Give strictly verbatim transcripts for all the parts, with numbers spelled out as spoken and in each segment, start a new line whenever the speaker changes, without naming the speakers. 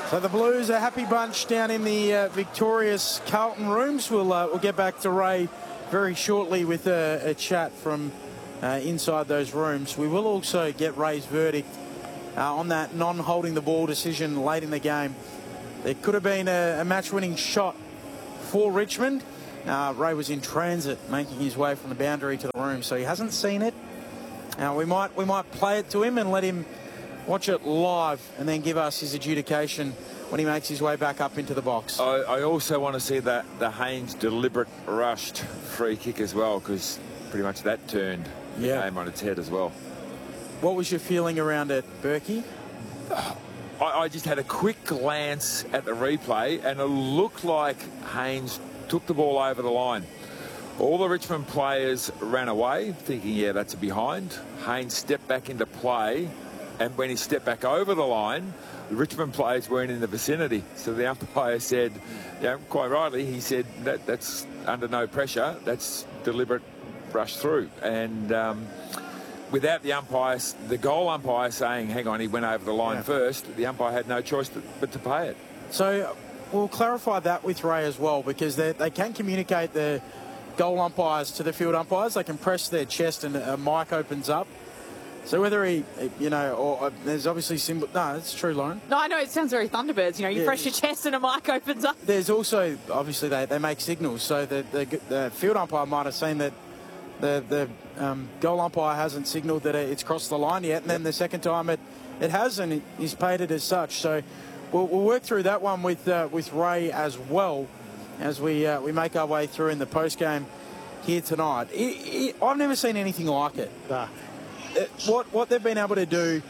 So the Blues, a happy bunch down in the uh, victorious Carlton rooms. We'll, uh, we'll get back to Ray very shortly with a, a chat from uh, inside those rooms. We will also get Ray's verdict uh, on that non-holding the ball decision late in the game. There could have been a, a match-winning shot for Richmond. Uh, Ray was in transit, making his way from the boundary to the room, so he hasn't seen it. Now we might we might play it to him and let him watch it live and then give us his adjudication when he makes his way back up into the box.
I, I also want to see that the Haynes deliberate rushed free kick as well, because pretty much that turned the
yeah.
game on its head as well.
What was your feeling around it, Berkey?
I, I just had a quick glance at the replay and it looked like Haynes took the ball over the line. All the Richmond players ran away thinking, yeah, that's a behind. Haynes stepped back into play, and when he stepped back over the line, the Richmond players weren't in the vicinity. So the umpire said, yeah, quite rightly, he said that that's under no pressure. That's deliberate rush through. And um, without the umpire, the goal umpire saying, hang on, he went over the line yeah. first, the umpire had no choice to, but to pay it.
So we'll clarify that with Ray as well, because they can communicate the goal umpires to the field umpires. They can press their chest and a mic opens up. So whether he, you know, or uh, there's obviously symbol. No, it's true, Lauren.
No, I know it sounds very Thunderbirds. You know, you
yeah.
press your chest and a mic opens up.
There's also obviously they, they make signals. So the, the the field umpire might have seen that the the um, goal umpire hasn't signalled that it's crossed the line yet, and then the second time it it has, and he's paid it as such. So we'll, we'll work through that one with uh, with Ray as well as we uh, we make our way through in the post game here tonight. It, it, I've never seen anything like it. Nah. It, what what they've been able to do,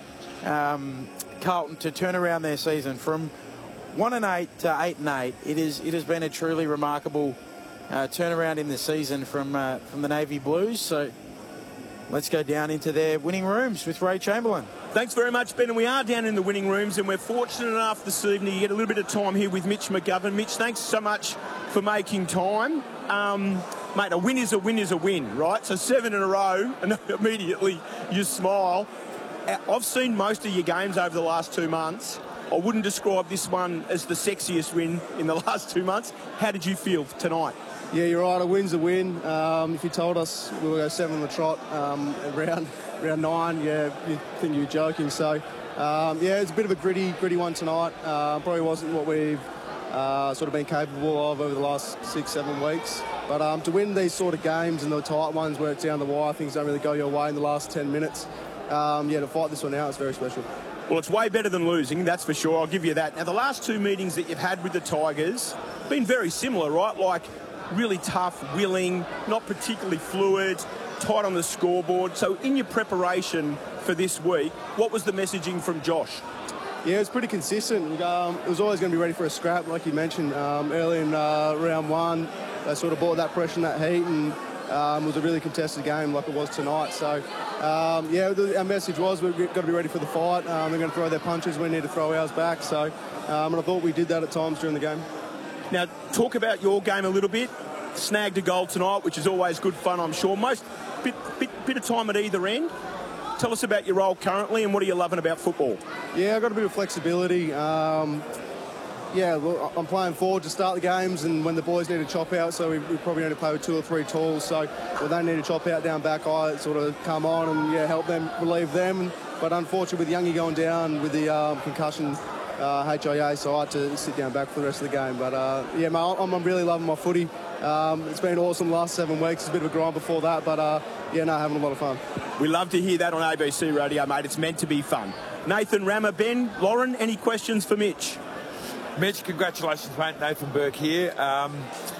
um, Carlton, to turn around their season from one and eight to eight and eight. It is it has been a truly remarkable uh, turnaround in the season from uh, from the Navy Blues. So let's go down into their winning rooms with Ray Chamberlain.
Thanks very much, Ben. And we are down in the winning rooms, and we're fortunate enough this evening to get a little bit of time here with Mitch McGovern. Mitch, thanks so much for making time. Um, Mate, a win is a win is a win, right? So seven in a row, and immediately you smile. I've seen most of your games over the last two months. I wouldn't describe this one as the sexiest win in the last two months. How did you feel tonight?
Yeah, you're right. A win's a win. Um, if you told us we were going to go seven on the trot um, round round nine, yeah, you'd think you were joking. So, um, yeah, it's a bit of a gritty, gritty one tonight. Uh, probably wasn't what we've uh, sort of been capable of over the last six, seven weeks. But um, to win these sort of games and the tight ones where it's down the wire, things don't really go your way in the last ten minutes. Um, yeah, to fight this one out is very special.
Well, it's way better than losing, that's for sure. I'll give you that. Now, the last two meetings that you've had with the Tigers been very similar, right? Like really tough, willing, not particularly fluid, tight on the scoreboard. So in your preparation for this week, what was the messaging from Josh?
Yeah, it's pretty consistent. Um, it was always going to be ready for a scrap, like you mentioned, um, early in uh, round one. They sort of brought that pressure and that heat, and um, it was a really contested game like it was tonight. So, um, yeah, the, our message was we've got to be ready for the fight. Um, they're going to throw their punches. We need to throw ours back. So, um, and I thought we did that at times during the game.
Now, talk about your game a little bit. Snagged a goal tonight, which is always good fun, I'm sure. Most bit, bit, bit of time at either end. Tell us about your role currently and what are you loving about football?
Yeah, I've got a bit of flexibility. Um, yeah, well, I'm playing forward to start the games, and when the boys need a chop out, so we, we probably need to play with two or three tools. So when they need a chop out down back, I sort of come on and yeah, help them, relieve them. But unfortunately, with Youngie going down with the um, concussion, uh, H I A, so I had to sit down back for the rest of the game. But uh, yeah, mate, I'm, I'm really loving my footy. Um, it's been awesome the last seven weeks. It's a bit of a grind before that, but uh, yeah, no, having a lot of fun.
We love to hear that on A B C Radio, mate. It's meant to be fun. Nathan Rammer, Ben, Lauren, any questions for Mitch?
Mitch, congratulations, mate. Nathan Burke here. Um,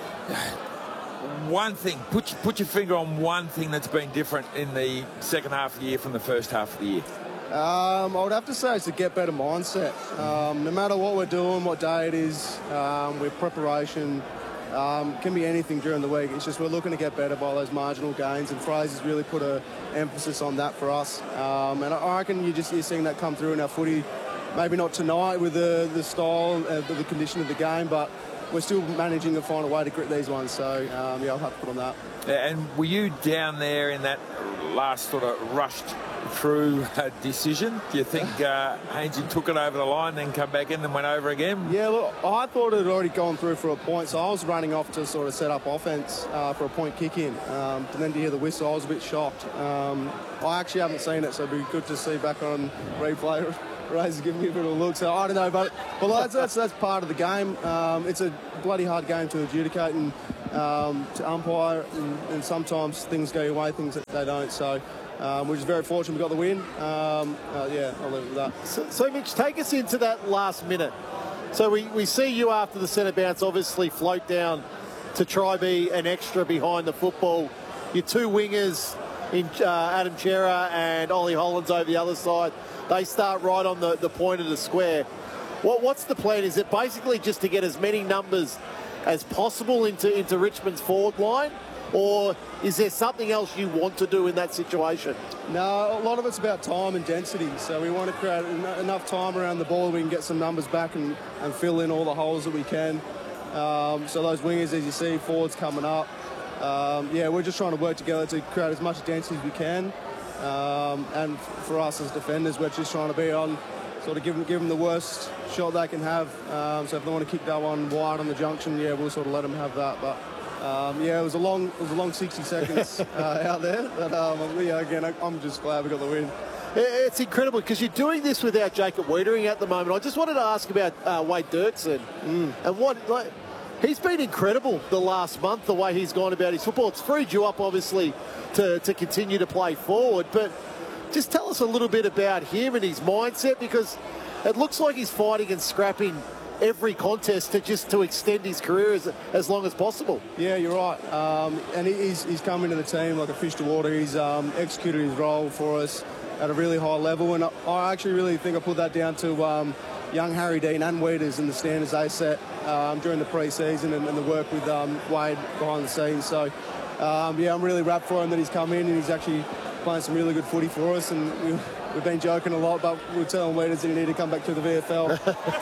one thing, put, put your finger on one thing that's been different in the second half of the year from the first half of the year.
Um, I would have to say it's a get better mindset. Um, no matter what we're doing, what day it is, um, with preparation, um, can be anything during the week. It's just we're looking to get better by those marginal gains, and Fraser's really put an emphasis on that for us. Um, and I reckon you just, you're seeing that come through in our footy. Maybe not tonight with the, the style, uh, the, the condition of the game, but we're still managing to find a way to grit these ones. So, um, yeah, I'll have to put on that.
And were you down there in that last sort of rushed through a decision? Do you think uh, Hainsey took it over the line, then come back in and went over again?
Yeah, look, I thought it had already gone through for a point, so I was running off to sort of set up offence uh, for a point kick in. Um, and then to hear the whistle, I was a bit shocked. Um, I actually haven't seen it, so it'd be good to see back on replay. Ray's giving me a bit of a look, so I don't know, but well, that's, that's that's part of the game. Um, it's a bloody hard game to adjudicate and um, to umpire, and, and sometimes things go your way, things that they don't. So. Um, we're just very fortunate we got the win. Um, uh, yeah, I'll leave it with that.
So, so, Mitch, take us into that last minute. So we, we see you after the centre bounce obviously float down to try be an extra behind the football. Your two wingers in uh, Adam Chera and Ollie Hollands over the other side, they start right on the, the point of the square. What, what's the plan? Is it basically just to get as many numbers as possible into, into Richmond's forward line? Or is there something else you want to do in that situation?
No, a lot of it's about time and density. So we want to create en- enough time around the ball, we can get some numbers back and, and fill in all the holes that we can. Um, so those wingers, as you see, forwards coming up. Um, yeah, we're just trying to work together to create as much density as we can. Um, and for us as defenders, we're just trying to be on, sort of give them, give them the worst shot they can have. Um, so if they want to kick that one wide on the junction, yeah, we'll sort of let them have that. But Um, yeah, it was a long, it was a long sixty seconds uh, out there. But um, yeah, again, I'm just glad we got the win.
It's incredible because you're doing this without Jacob Wiedering at the moment. I just wanted to ask about uh, Wade Dirksen mm. and what like, he's been incredible the last month. The way he's gone about his football, it's freed you up obviously to to continue to play forward. But just tell us a little bit about him and his mindset, because it looks like he's fighting and scrapping every contest to just to extend his career as, as long as possible.
Yeah, you're right. Um, and he, he's, he's come into the team like a fish to water. He's um, executed his role for us at a really high level. And I, I actually really think I put that down to um, young Harry Dean and Weeders and the standards they set um, during the pre-season and, and the work with um, Wade behind the scenes. So, um, yeah, I'm really wrapped for him that he's come in and he's actually playing some really good footy for us. And we, We've been joking a lot, but we're telling Weeders that he need to come back to the V F L.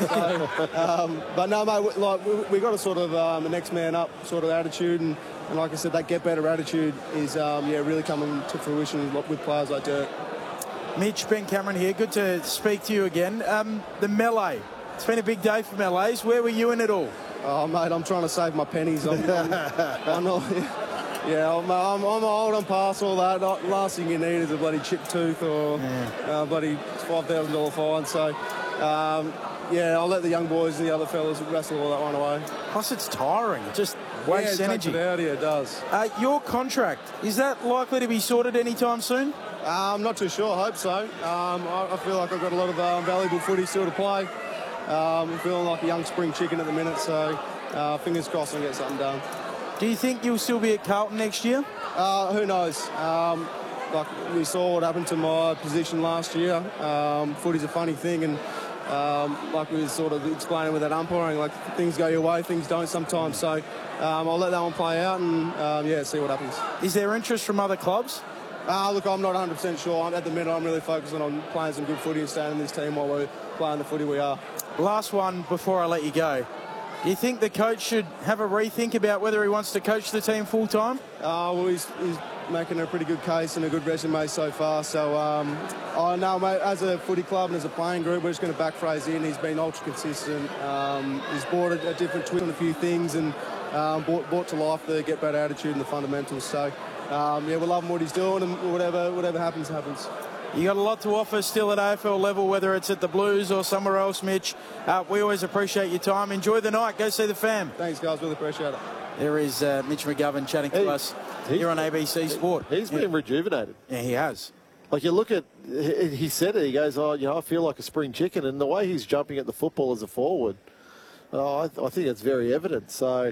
so, um, but no, mate, like, we, we got a sort of um, a next man up sort of attitude, and, and like I said, that get better attitude is um, yeah really coming to fruition with players like Dirk.
Mitch, Ben Cameron here. Good to speak to you again. Um, the melee. It's been a big day for melees. Where were you in it all?
Oh, mate, I'm trying to save my pennies. I'm, I'm, I'm not, yeah, I'm, I'm, I'm old on past all that. Last thing you need is a bloody chipped tooth or yeah. uh, bloody five thousand dollars fine. So, um, yeah, I'll let the young boys and the other fellas wrestle all that one away.
Plus, it's tiring. It just wastes
yeah, it
energy.
It out, yeah, it does.
Uh, your contract, is that likely to be sorted anytime soon?
Uh, I'm not too sure. I hope so. Um, I, I feel like I've got a lot of um, valuable footy still to play. Um, I'm feeling like a young spring chicken at the minute, so uh, fingers crossed I get something done.
Do you think you'll still be at Carlton next year?
Uh, who knows? Um, like we saw what happened to my position last year. Um, footy's a funny thing, and um, like we were sort of explaining with that umpiring, like things go your way, things don't sometimes. So um, I'll let that one play out and um, yeah, see what happens.
Is there interest from other clubs?
Uh, look, I'm not one hundred percent sure. I'm, at the minute, I'm really focusing on playing some good footy and staying in this team while we're playing the footy we are.
Last one before I let you go. Do you think the coach should have a rethink about whether he wants to coach the team full time?
Uh, well, he's, he's making a pretty good case and a good resume so far. So, um, I know, mate, as a footy club and as a playing group, we're just going to back Fraser in. He's been ultra consistent. Um, he's brought a, a different twist on a few things and um, brought, brought to life the get better attitude and the fundamentals. So, um, yeah, we're loving what he's doing, and whatever whatever happens, happens.
You got a lot to offer still at A F L level, whether it's at the Blues or somewhere else, Mitch. Uh, we always appreciate your time. Enjoy the night. Go see the fam.
Thanks, guys. Really appreciate it.
There is uh, Mitch McGovern chatting to
he,
us here on A B C Sport.
He's been
yeah.
rejuvenated.
Yeah, he has.
Like, you look at, he said it, he goes, oh, you know, I feel like a spring chicken. And the way he's jumping at the football as a forward, oh, I, I think it's very evident. So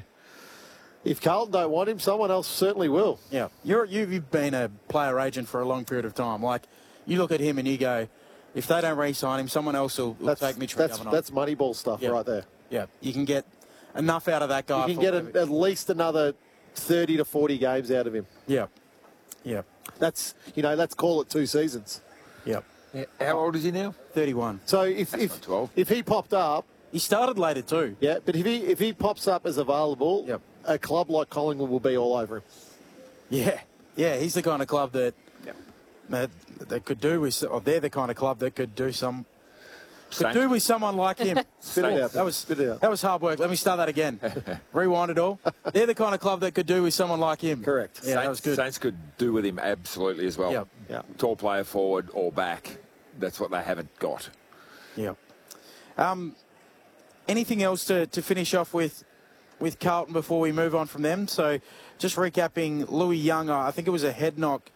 if Carlton don't want him, someone else certainly will.
Yeah. You're, you've been a player agent for a long period of time. Like, you look at him and you go, if they don't re-sign him, someone else will, will
that's,
take Mitch
that's,
McGovern on.
That's Moneyball stuff
yeah.
right there.
Yeah. You can get enough out of that guy.
You can get a, at least another thirty to forty games out of him.
Yeah. Yeah.
That's, you know, let's call it two seasons.
Yeah.
Yeah. How old is he now?
thirty-one.
So if if, if he popped up...
He started later too.
Yeah, but if he if he pops up as available,
yep.
a club like Collingwood will be all over him.
Yeah. Yeah, he's the kind of club that... that, that could do with, or they're the kind of club that could do some, could
Saints-
do with someone like him.
Spit it out.
That was
Spit it out.
that was hard work. Let me start that again. Rewind it all. They're the kind of club that could do with someone like him.
Correct.
Yeah, that was good.
Saints could do with him absolutely as well.
Yep.
Yeah.
Tall player forward or back. That's what they haven't got.
Yeah. Um, anything else to, to finish off with with Carlton before we move on from them? So just recapping, Louis Young, I think it was a head knock